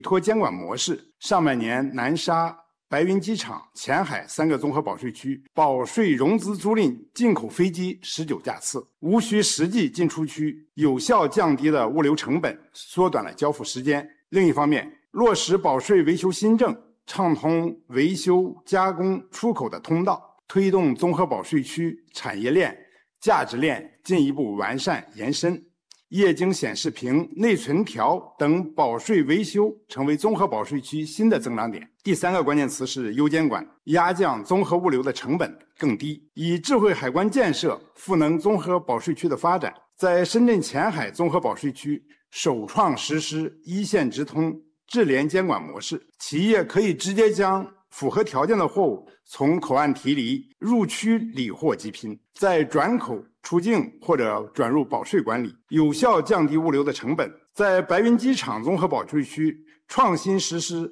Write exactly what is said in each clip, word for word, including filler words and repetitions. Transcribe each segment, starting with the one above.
托监管模式。上半年，南沙、白云机场、前海三个综合保税区保税融资租赁进口飞机十九架次，无需实际进出区，有效降低了物流成本，缩短了交付时间。另一方面，落实保税维修新政，畅通维修、加工、出口的通道，推动综合保税区产业链、价值链进一步完善延伸。液晶显示屏、内存条等保税维修成为综合保税区新的增长点。第三个关键词是优监管，压降综合物流的成本更低，以智慧海关建设赋能综合保税区的发展。在深圳前海综合保税区首创实施一线直通智联监管模式，企业可以直接将符合条件的货物从口岸提离，入区理货即拼，在转口出境或者转入保税管理，有效降低物流的成本。在白云机场综合保税区创新实施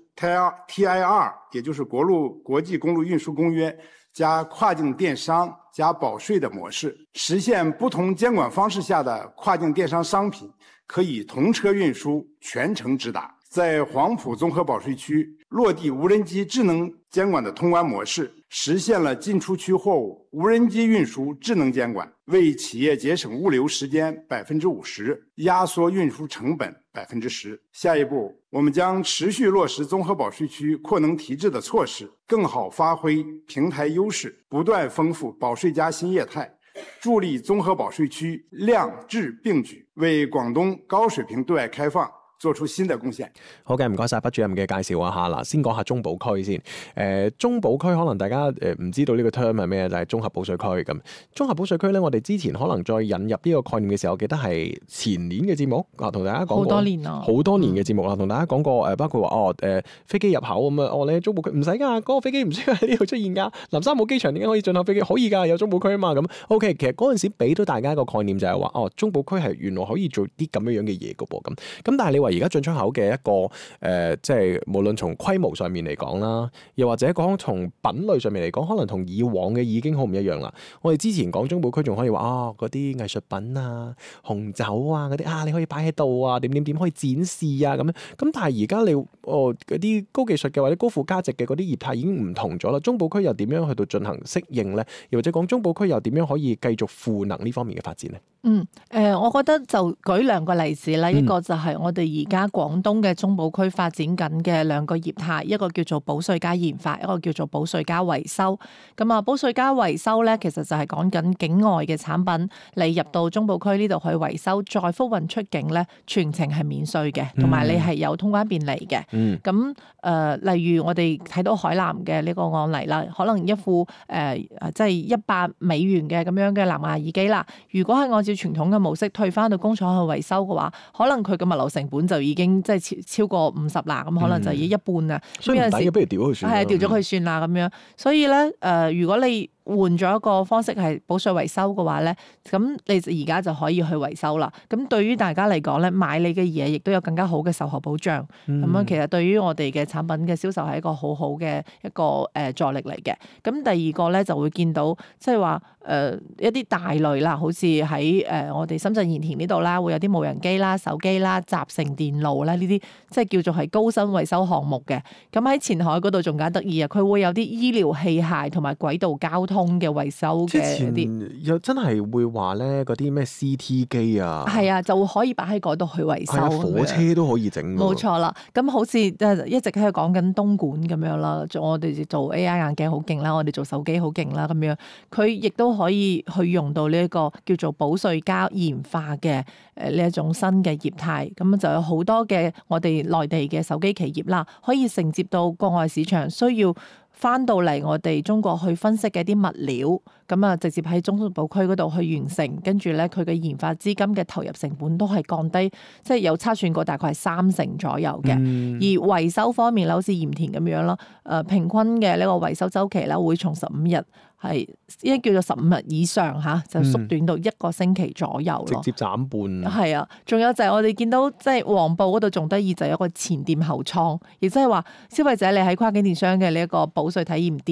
T I R， 也就是国路国际公路运输公约加跨境电商加保税的模式，实现不同监管方式下的跨境电商商品可以同车运输，全程直达。在黄埔综合保税区落地无人机智能监管的通关模式，实现了进出区货物无人机运输智能监管，为企业节省物流时间百分之五十，压缩运输成本百分之十。下一步，我们将持续落实综合保税区扩能提质的措施，更好发挥平台优势，不断丰富保税加新业態，助力綜合保税區量質並舉，為廣東高水平對外開放做出新的貢獻。 好嘅，唔該晒畢主任嘅介紹啊嚇。嗱，先講下中保區先。誒、呃，中保區可能大家誒唔知道呢個 term 係咩，就係、是、綜合保稅區咁。綜合保稅區咧，我哋之前可能再引入呢個概念嘅時候，我記得係前年嘅節目啊，同大家講過好多年啦，好多年嘅節目啦，同、嗯、大家講過誒，包括話哦誒、呃、飛機入口咁啊，哦你中保區唔使㗎，嗰、那個飛機唔需要喺呢度出現㗎。南沙冇機場點解可以進口飛機？可以㗎，有中保區啊嘛。咁 OK， 其實嗰陣時俾到大家一個概念就係話，哦中保區係原來可以做啲咁樣樣嘅嘢㗎噃咁。咁但係你話而家進出口嘅一個誒、呃，即係無論從規模上面嚟講啦，又或者講從品類上面嚟講，可能同以往嘅已經好唔一樣啦。我哋之前講中保區仲可以話啊，嗰啲藝術品啊、紅酒啊嗰啲啊，你可以擺喺度啊，點點點可以展示啊咁樣。咁但係而家你哦嗰啲高技術嘅或者高附加值嘅嗰啲業態已經唔同咗啦。中保區又點樣去到進行適應咧？又或者講中保區又點樣可以繼續賦能呢方面嘅發展咧？ 嗯，誒、呃，我覺得就舉兩個例子啦、嗯。一個就係我哋而家廣東嘅中保區發展緊嘅兩個業態，一個叫做保稅加研發，一個叫做保稅加維修。咁啊，保稅加維修咧，其實就係講緊境外嘅產品，你入到中保區呢度去維修，再復運出境咧，全程係免稅嘅，同埋你係有通關便利嘅。咁、嗯、誒、呃，例如我哋睇到海南嘅呢個案例啦，可能一副誒即係一百美元嘅咁樣嘅藍牙耳機啦，如果係按照傳統嘅模式退翻到工廠去維修嘅話，可能佢嘅物流成本就已經即係超超過五十啦，咁可能就已經一半啦。 所以唔抵嘅，不如調咗佢算。係調咗佢算啦咁樣。所以咧，誒、呃，如果你換咗一個方式係保稅維修嘅話咧，咁你而家就可以去維修啦。咁對於大家嚟講咧，買你嘅嘢亦都有更加好嘅售後保障。咁、嗯、樣其實對於我哋嘅產品嘅銷售係一個好好嘅一個誒助力嚟嘅。咁第二個咧就會見到即係話誒一啲大類啦，好似喺誒我哋深圳鹽田呢度啦，會有啲無人機啦、手機啦、集成電路啦呢啲，即係叫做係高薪維修項目嘅。咁喺前海嗰度仲加得意啊，佢會有啲醫療器械同埋軌道交通嘅維修嘅啲， 又真係會話咧嗰啲咩 C T 機啊， 係啊，就會可以擺喺嗰度去維修。 火車都可以整。 冇錯啦，咁好似一直喺度講緊東莞咁樣啦，我哋做 A I 眼鏡好勁啦，我哋做手機好勁啦咁樣，佢亦都可以去用到呢一個叫做保稅加研發嘅誒呢一種新嘅業態，咁就有好多嘅我哋內地嘅手機企業啦，可以承接到國外市場需要翻到嚟我哋中國去分析嘅啲物料，咁啊直接喺中保區嗰度去完成，跟住咧佢嘅研發資金嘅投入成本都係降低，即係有測算過大概係三成左右嘅、嗯。而維修方面咧，好似鹽田咁樣咯，誒平均嘅呢個維修週期咧會從十五日係應該叫做十五日以上嚇，就縮短到一個星期左右咯、嗯， 直接斬半。 係啊，仲有就係我哋見到即係黃埔嗰度仲得意，就有一個前店後倉，亦即係話消費者你喺跨境電商嘅呢一個保稅體驗店，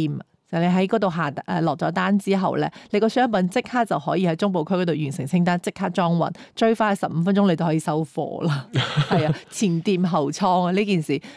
就你喺嗰度下誒落咗單之後咧，你個商品即刻就可以喺中部區嗰度完成清單，即刻裝運，最快十五分鐘你都可以收貨啦。係啊，前店後倉啊，呢件事